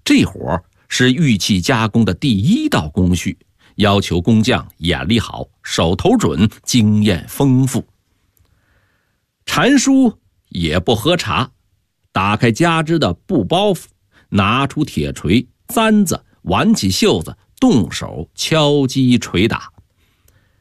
这活是玉器加工的第一道工序，要求工匠眼力好，手头准，经验丰富。禅叔也不喝茶，打开加之的布包袱，拿出铁锤、簪子，挽起袖子，动手敲击捶打。